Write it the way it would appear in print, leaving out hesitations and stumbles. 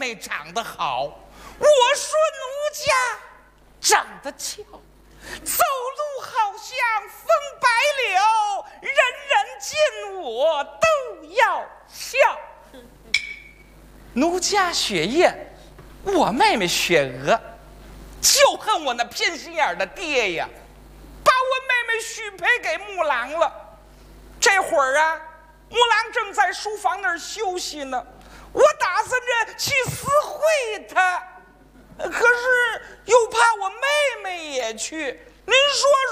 妹长得好，我说奴家长得俏，走路好像风摆柳，人人见我都要笑。奴家雪夜，我妹妹雪娥，就恨我那偏心眼的爹呀，把我妹妹许配给木郎了。这会儿啊，木郎正在书房那儿休息呢，我打算着去私会他，可是又怕我妹妹也去，您说